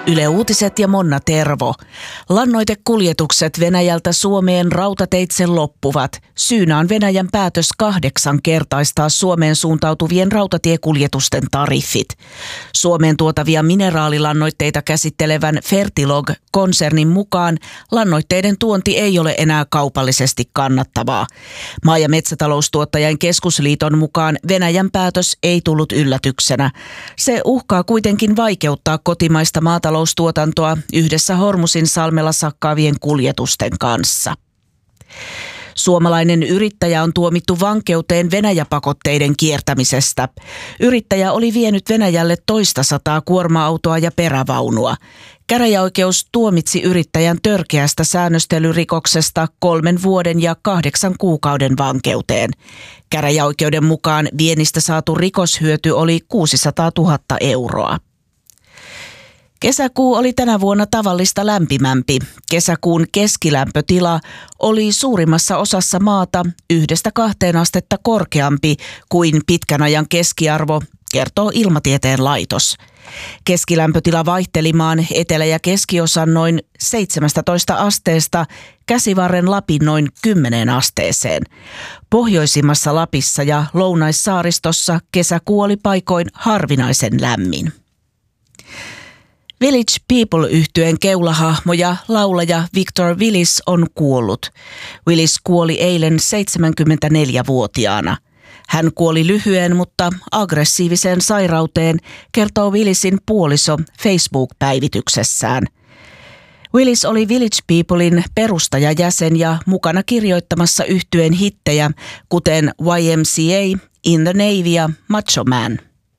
Yle Uutiset ja Monna Tervo. Lannoitekuljetukset Venäjältä Suomeen rautateitse loppuvat. Syynä on Venäjän päätös 8-kertaistaa Suomeen suuntautuvien rautatiekuljetusten tariffit. Suomeen tuotavia mineraalilannoitteita käsittelevän Fertilog-konsernin mukaan lannoitteiden tuonti ei ole enää kaupallisesti kannattavaa. Maa- ja metsätaloustuottajien keskusliiton mukaan Venäjän päätös ei tullut yllätyksenä. Se uhkaa kuitenkin vaikeuttaa kotimaista maataloustuotantoa yhdessä Hormusin salmella sakkaavien kuljetusten kanssa. Suomalainen yrittäjä on tuomittu vankeuteen Venäjä-pakotteiden kiertämisestä. Yrittäjä oli vienyt Venäjälle 200 kuorma-autoa ja perävaunua. Käräjäoikeus tuomitsi yrittäjän törkeästä säännöstelyrikoksesta 3 vuoden ja 8 kuukauden vankeuteen. Käräjäoikeuden mukaan viennistä saatu rikoshyöty oli 600 000 euroa. Kesäkuu oli tänä vuonna tavallista lämpimämpi. Kesäkuun keskilämpötila oli suurimmassa osassa maata 1–2 astetta korkeampi kuin pitkän ajan keskiarvo, kertoo Ilmatieteen laitos. Keskilämpötila vaihteli maan etelä- ja keskiosan noin 17 asteesta Käsivarren Lapin noin 10 asteeseen. Pohjoisimmassa Lapissa ja Lounaissaaristossa kesäkuu oli paikoin harvinaisen lämmin. Village People-yhtyeen keulahahmo ja laulaja Victor Willis on kuollut. Willis kuoli eilen 74-vuotiaana. Hän kuoli lyhyen, mutta aggressiiviseen sairauteen, kertoo Willisin puoliso Facebook-päivityksessään. Willis oli Village Peoplein perustajajäsen ja mukana kirjoittamassa yhtyeen hittejä, kuten YMCA, In the Navy ja Macho Man.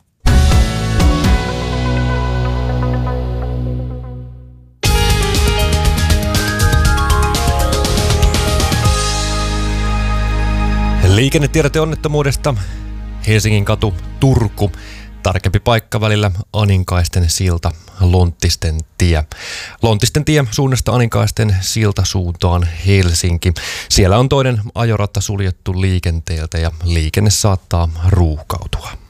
Liikennetiedote onnettomuudesta. Helsingin katu, Turku. Tarkempi paikka välillä Aninkaisten silta, Lonttisten tie. Lonttisten tie suunnasta Aninkaisten silta suuntaan Helsinki. Siellä on toinen ajorata suljettu liikenteeltä ja liikenne saattaa ruuhkautua.